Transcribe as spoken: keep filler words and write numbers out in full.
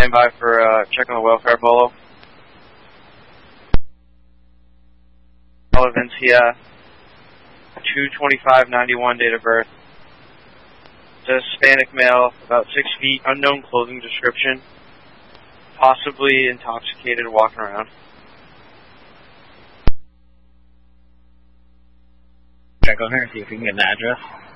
stand by for uh, check on the welfare bolo. Vincia, two twenty-five ninety-one date of birth. It's a Hispanic male, about six feet, unknown clothing description, possibly intoxicated, walking around. Check on her, see if we can get an address.